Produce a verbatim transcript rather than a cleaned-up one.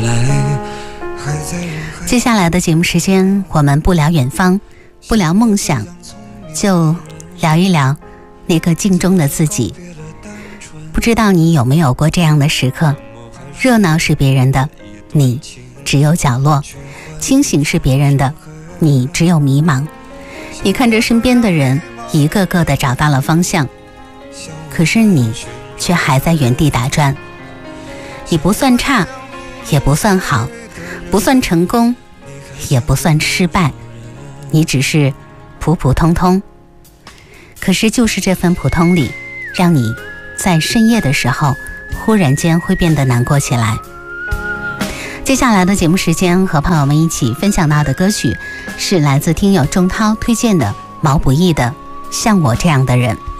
接下来的节目时间，我们不聊远方，不聊梦想，就聊一聊那个镜中的自己。不知道你有没有过这样的时刻，热闹是别人的，你只有角落；清醒是别人的，你只有迷茫。你看着身边的人一个个的找到了方向，可是你却还在原地打转。你不算差，也不算好，不算成功，也不算失败，你只是普普通通。可是就是这份普通里，让你在深夜的时候忽然间会变得难过起来。接下来的节目时间，和朋友们一起分享到的歌曲是来自听友钟涛推荐的毛不易的《像我这样的人》。